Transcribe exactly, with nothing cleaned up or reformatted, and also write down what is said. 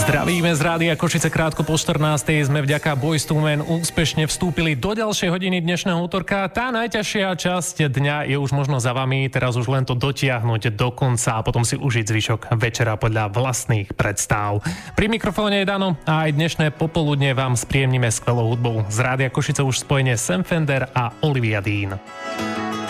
Zdravíme z Rádia Košice krátko po štrnástej. Sme vďaka Boyz two Men úspešne vstúpili do ďalšej hodiny dnešného útorka. Tá najťažšia časť dňa je už možno za vami. Teraz už len to dotiahnuť do konca a potom si užiť zvyšok večera podľa vlastných predstav. Pri mikrofóne je Dano a aj dnešné popoludne vám spríjemníme skvelou hudbou. Z Rádia Košice už spojenie Sam Fender a Olivia Dean.